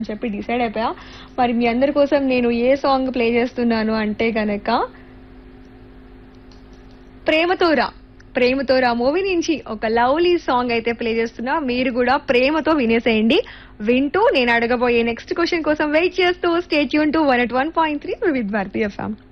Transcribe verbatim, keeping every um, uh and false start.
అని చెప్పి డిసైడ్ అయిపోయా. మరి మీ అందరి కోసం నేను ఏ సాంగ్ ప్లే చేస్తున్నాను అంటే గనక ప్రేమతోరా ప్రేమతోరా మూవీ నుంచి ఒక లవ్లీ సాంగ్ అయితే ప్లే చేస్తున్నా. మీరు కూడా ప్రేమతో వినేసేయండి. వింటూ నేను అడగబోయే నెక్స్ట్ క్వశ్చన్ కోసం వెయిట్ చేస్తూ stay tune to one at one point three with Bharati FM.